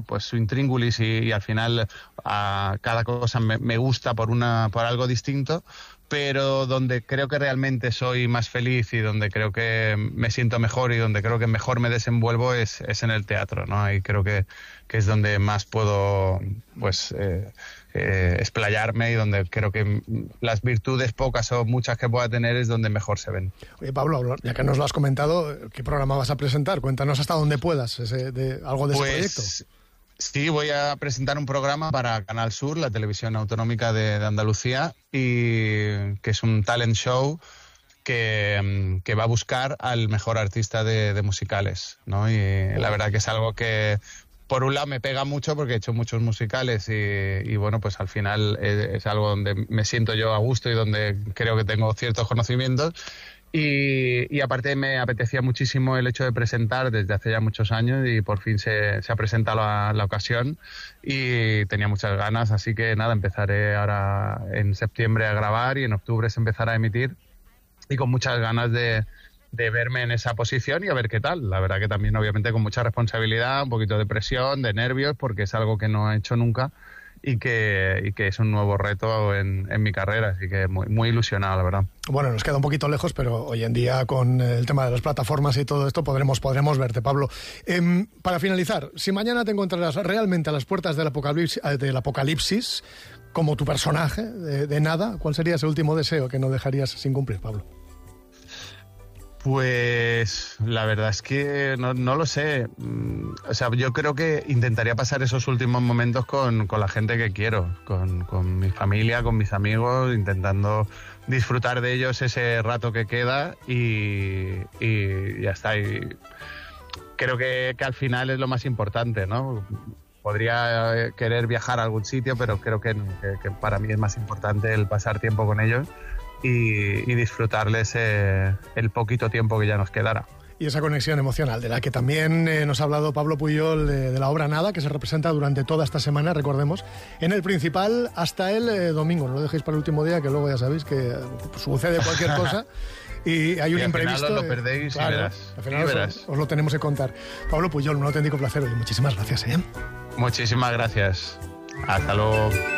pues su intríngulis y al final cada cosa me gusta por algo distinto, pero donde creo que realmente soy más feliz y donde creo que me siento mejor y donde creo que mejor me desenvuelvo es en el teatro, ¿no? Ahí creo que es donde más puedo pues explayarme y donde creo que las virtudes pocas o muchas que pueda tener es donde mejor se ven. Oye, Pablo, ya que nos lo has comentado, ¿qué programa vas a presentar? Cuéntanos hasta donde puedas algo de ese proyecto. Sí, voy a presentar un programa para Canal Sur, la televisión autonómica de Andalucía, y que es un talent show que va a buscar al mejor artista de musicales, ¿no? Y la verdad que es algo que, por un lado, me pega mucho porque he hecho muchos musicales y bueno, pues al final es algo donde me siento yo a gusto y donde creo que tengo ciertos conocimientos. Y aparte me apetecía muchísimo el hecho de presentar desde hace ya muchos años y por fin se ha presentado la ocasión y tenía muchas ganas, así que nada, empezaré ahora en septiembre a grabar y en octubre se empezará a emitir y con muchas ganas de verme en esa posición y a ver qué tal. La verdad que también obviamente con mucha responsabilidad, un poquito de presión, de nervios, porque es algo que no he hecho nunca y que es un nuevo reto en mi carrera, así que muy ilusionado, la verdad. Bueno, nos queda un poquito lejos, pero hoy en día con el tema de las plataformas y todo esto podremos verte, Pablo. Para finalizar, si mañana te encontrarás realmente a las puertas del apocalipsis como tu personaje de nada, ¿cuál sería ese último deseo que no dejarías sin cumplir, Pablo? Pues la verdad es que no lo sé. O sea, yo creo que intentaría pasar esos últimos momentos con la gente que quiero, con mi familia, con mis amigos, intentando disfrutar de ellos ese rato que queda y ya está. Y creo que al final es lo más importante, ¿no? Podría querer viajar a algún sitio, pero creo que para mí es más importante el pasar tiempo con ellos y disfrutarles el poquito tiempo que ya nos quedará. Y esa conexión emocional, de la que también nos ha hablado Pablo Puyol, de la obra Nada, que se representa durante toda esta semana, recordemos, en el Principal hasta el domingo. No lo dejéis para el último día, que luego ya sabéis que sucede cualquier cosa y hay un imprevisto. Al final lo perdéis, claro, y verás. Al final os lo tenemos que contar. Pablo Puyol, un auténtico placer y muchísimas gracias. Muchísimas gracias. Hasta luego.